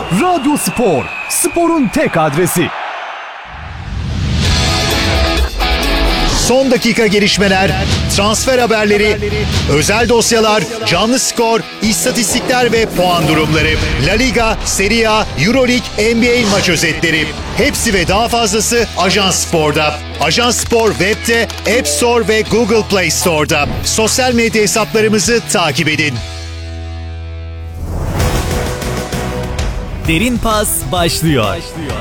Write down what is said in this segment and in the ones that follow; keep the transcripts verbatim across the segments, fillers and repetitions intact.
Radyo Spor, sporun tek adresi. Son dakika gelişmeler, transfer haberleri, özel dosyalar, canlı skor, istatistikler ve puan durumları. La Liga, Serie A, Euroleague, N B A maç özetleri. Hepsi ve daha fazlası Ajans Spor'da. Ajans Spor web'de, App Store ve Google Play Store'da. Sosyal medya hesaplarımızı takip edin. Derin Pas başlıyor. başlıyor.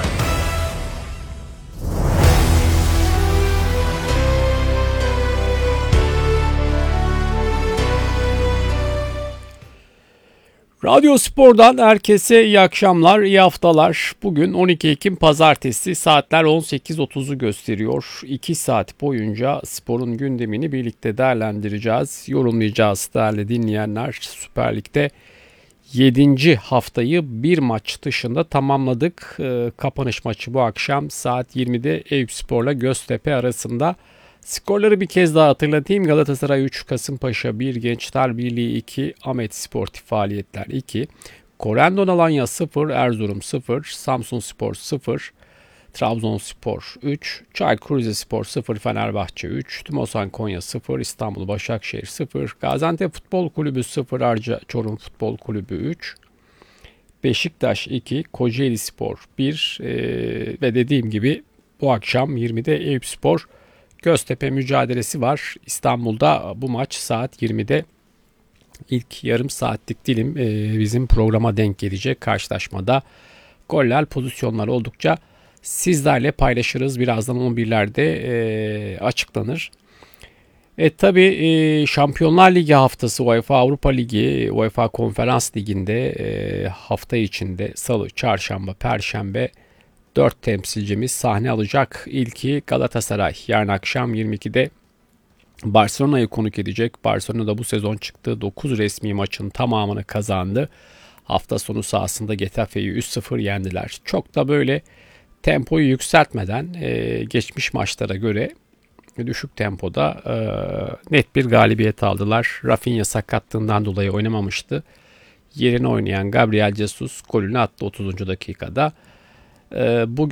Radyo Spor'dan herkese iyi akşamlar, iyi haftalar. Bugün on iki Ekim Pazartesi, saatler on sekiz otuzu gösteriyor. iki saat boyunca sporun gündemini birlikte değerlendireceğiz, yorumlayacağız değerli dinleyenler. Süper Lig'de yedinci haftayı bir maç dışında tamamladık. E, kapanış maçı bu akşam saat yirmide Eyüpspor'la Göztepe arasında. Skorları bir kez daha hatırlatayım. Galatasaray üç, Kasımpaşa bir, Gençler Birliği iki, Ahmet Sportif Faaliyetler iki, Korendon Alanya sıfır, Erzurum sıfır, Samsunspor sıfır, Trabzonspor üç, Çaykur Rizespor sıfır, Fenerbahçe üç, Tümosan Konya sıfır, İstanbul Başakşehir sıfır, Gaziantep Futbol Kulübü sıfır, Arca Çorum Futbol Kulübü üç, Beşiktaş iki, Kocaeli Spor bir ee, ve dediğim gibi bu akşam yirmide Eyüpspor Göztepe mücadelesi var. İstanbul'da bu maç saat yirmide, ilk yarım saatlik dilim e, bizim programa denk gelecek. Karşılaşmada goller, pozisyonlar oldukça sizlerle paylaşırız. Birazdan on birlerde e, açıklanır. E tabi e, Şampiyonlar Ligi haftası, UEFA Avrupa Ligi, UEFA Konferans Ligi'nde e, hafta içinde Salı, Çarşamba, Perşembe dört temsilcimiz sahne alacak. İlki Galatasaray. Yarın akşam yirmi ikide Barcelona'yı konuk edecek. Barcelona'da bu sezon çıktığı dokuz resmi maçın tamamını kazandı. Hafta sonu sahasında Getafe'yi üç sıfır yendiler. Çok da böyle tempoyu yükseltmeden e, geçmiş maçlara göre düşük tempoda e, net bir galibiyet aldılar. Rafinha sakatlığından dolayı oynamamıştı. Yerine oynayan Gabriel Jesus golünü attı otuzuncu dakikada. Bugün